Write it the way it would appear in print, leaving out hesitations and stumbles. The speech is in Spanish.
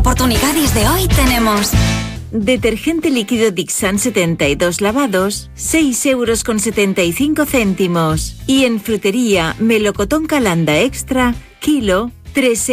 oportunidades de hoy tenemos... Detergente líquido Dixan 72 lavados, 6,75 €. Y en frutería, melocotón Calanda Extra, kilo, 3